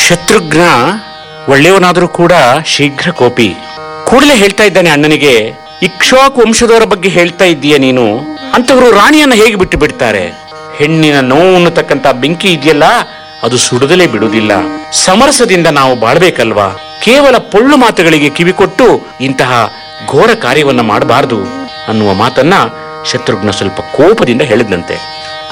ಶತ್ರುಘ್ನ ಒಳ್ಳೆಯವನಾದರೂ ಕೂಡ ಶೀಘ್ರ ಕೋಪಿ. ಕೂಡಲೇ ಹೇಳ್ತಾ ಇದ್ದಾನೆ ಅಣ್ಣನಿಗೆ, ಇಕ್ಷ್ವಾಕು ವಂಶದವರ ಬಗ್ಗೆ ಹೇಳ್ತಾ ಇದ್ದೀಯ ನೀನು, ಅಂತವರು ರಾಣಿಯನ್ನ ಹೇಗೆ ಬಿಟ್ಟು ಬಿಡ್ತಾರೆ? ಹೆಣ್ಣಿನ ನೋವು ಅನ್ನತಕ್ಕಂತ ಬೆಂಕಿ ಇದೆಯಲ್ಲ, ಅದು ಸುಡದಲೇ ಬಿಡುವುದಿಲ್ಲ. ಸಮರಸದಿಂದ ನಾವು ಬಾಳ್ಬೇಕಲ್ವಾ? ಕೇವಲ ಪೊಳ್ಳು ಮಾತುಗಳಿಗೆ ಕಿವಿಕೊಟ್ಟು ಇಂತಹ ಘೋರ ಕಾರ್ಯವನ್ನ ಮಾಡಬಾರದು ಅನ್ನುವ ಮಾತನ್ನ ಶತ್ರುಘ್ನ ಸ್ವಲ್ಪ ಕೋಪದಿಂದ ಹೇಳಿದಂತೆ.